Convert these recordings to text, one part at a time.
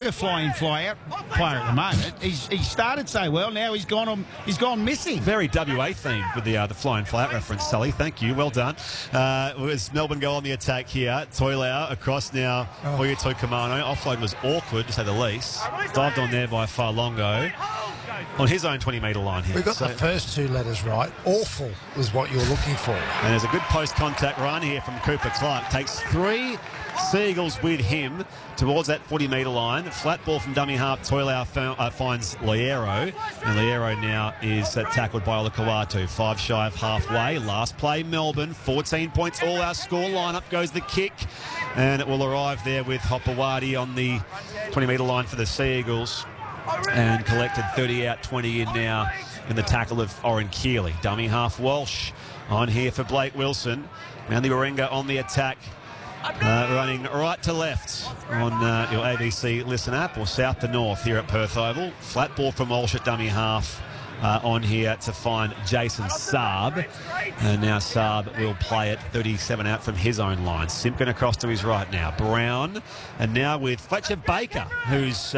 a fly-in, fly-out player at the moment. He started so well, now he's gone missing. Very WA themed with the fly-in, fly-out reference, Sully. Thank you, well done. As Melbourne go on the attack here, Toilau across now, Oya Toikamano. Offload was awkward, to say the least. Dived on there by Farlongo on his own 20-metre line here. We got the first two letters right. Awful was what you're looking for. And there's a good post-contact run here from Cooper Clark. Takes 3 Seagulls with him towards that 40-metre line. Flat ball from dummy half. Toilau finds Liero. And Liero now is tackled by Olakawatu. 5 shy of halfway. Last play, Melbourne. 14 points all our score. Line up goes the kick. And it will arrive there with Hopewadi on the 20-metre line for the Seagulls. And collected 30 out, 20 in now in the tackle of Oren Keeley. Dummy half Walsh on here for Blake Wilson. Manly Warringah on the attack. Running right to left on your ABC Listen app, or south to north here at Perth Oval. Flat ball from Walsh at dummy half on here to find Jason Saab. And now Saab will play it 37 out from his own line. Simpkin across to his right now. Brown, and now with Fletcher Baker, who's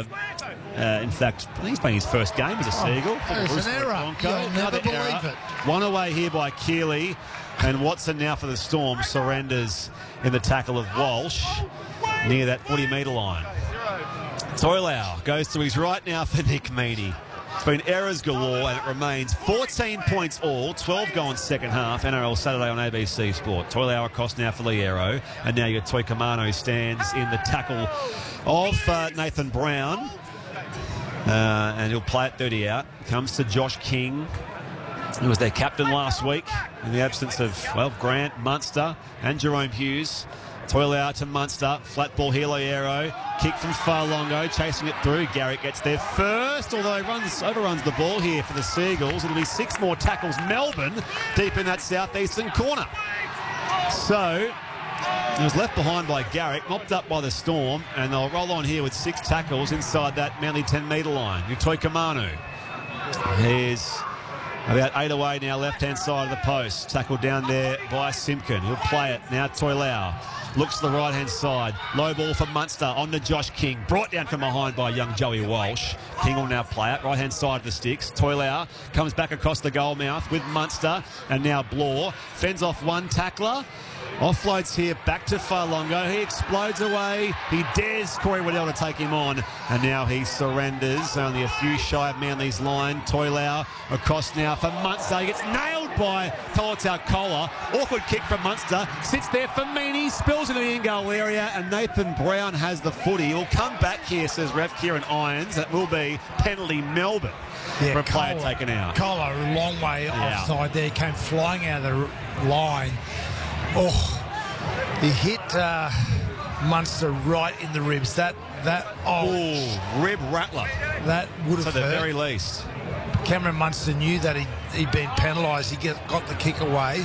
in fact, he's playing his first game as a Seagull. There's an error. You'll never believe it. One away here by Keeley. And Watson now for the Storm surrenders in the tackle of Walsh near that 40-metre line. Toilau goes to his right now for Nick Meaney. It's been errors galore, and it remains 14 points all, 12 going second half. NRL Saturday on ABC Sport. Toilau across now for Liero, and now your Toikamano stands in the tackle of Nathan Brown. And he'll play it 30 out. Comes to Josh King, who was their captain last week in the absence of, well, Grant, Munster and Jerome Hughes. Toilau to Munster. Flat ball here, Liero. Kick from Farlongo, chasing it through. Garrick gets there first, although he overruns the ball here for the Seagulls. It'll be 6 more tackles. Melbourne deep in that southeastern corner. So it was left behind by Garrick, mopped up by the Storm, and they'll roll on here with 6 tackles inside that Manly 10-metre line. Utoikamanu. Here's about 8 away now, left-hand side of the post. Tackled down there by Simpkin. He'll play it now. Toilau looks to the right-hand side. Low ball for Munster on to Josh King. Brought down from behind by young Joey Walsh. King will now play it. Right-hand side of the sticks. Toilau comes back across the goal mouth with Munster. And now Blore fends off one tackler. Offloads here back to Farlongo. He explodes away. He dares Corey Waddell to take him on. And now he surrenders. Only a few shy of Manly's line. Toilau across now for Munster. He gets nailed by Tolotau Kola. Awkward kick from Munster. Sits there for Meaney. Spills into the in-goal area. And Nathan Brown has the footy. He'll come back here, says Ref Kieran Irons. That will be penalty Melbourne for a player taken out. Kola a long way offside there. He came flying out of the line. Oh, he hit Munster right in the ribs. That rib rattler. That would have hurt. At the very least. Cameron Munster knew that he'd been penalised. He got the kick away.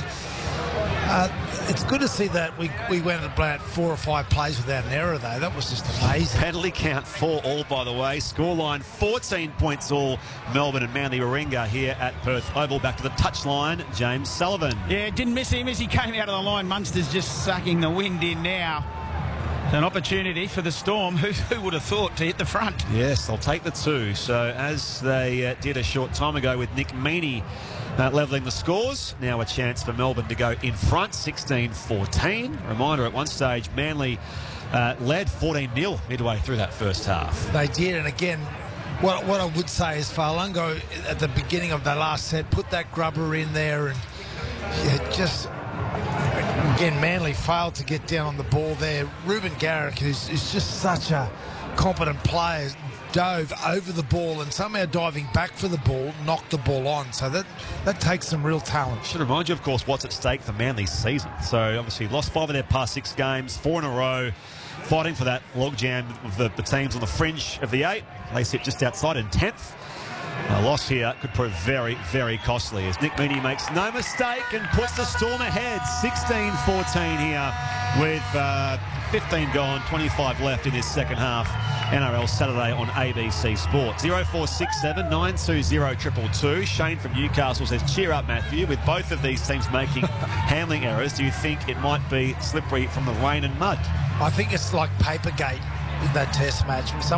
It's good to see that we went about 4 or 5 plays without an error, though. That was just amazing. Penalty count 4 all, by the way. Scoreline 14 points all. Melbourne and Manly Warringah here at Perth Oval. Back to the touchline, James Sullivan. Yeah, didn't miss him as he came out of the line. Munster's just sucking the wind in now. An opportunity for the Storm. Who would have thought to hit the front? Yes, they'll take the 2. So as they did a short time ago with Nick Meaney levelling the scores, now a chance for Melbourne to go in front, 16-14. Reminder, at one stage, Manly led 14-0 midway through that first half. They did, and again, what I would say is Farlongo, at the beginning of the last set, put that grubber in there, and just... Again, Manly failed to get down on the ball there. Ruben Garrick, who's just such a competent player, dove over the ball and somehow diving back for the ball, knocked the ball on. So that takes some real talent. Should remind you, of course, what's at stake for Manly's season. So obviously lost 5 of their past 6 games, 4 in a row, fighting for that logjam of the teams on the fringe of the 8. They sit just outside in 10th. A loss here could prove very, very costly as Nick Meaney makes no mistake and puts the Storm ahead 16-14 here with 15 gone, 25 left in this second half. NRL Saturday on ABC Sport. 0467 920 222. Shane from Newcastle says, cheer up, Matthew. With both of these teams making handling errors, do you think it might be slippery from the rain and mud? I think it's like Papergate in that test match.